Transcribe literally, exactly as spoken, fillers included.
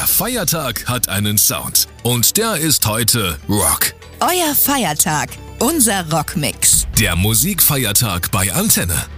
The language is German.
Jeder Feiertag hat einen Sound. Und der ist heute Rock. Euer Feiertag, unser Rockmix. Der Musikfeiertag bei Antenne.